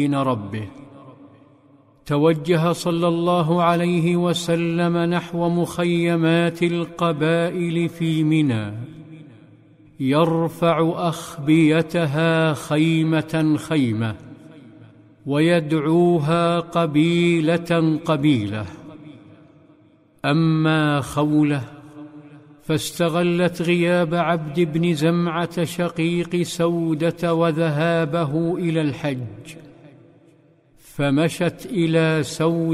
ربه. توجه صلى الله عليه وسلم نحو مخيمات القبائل في منى، يرفع أخبيتها خيمة خيمة ويدعوها قبيلة قبيلة. أما خولة فاستغلت غياب عبد بن زمعة شقيق سودة وذهابه إلى الحج، فمشت إلى سودة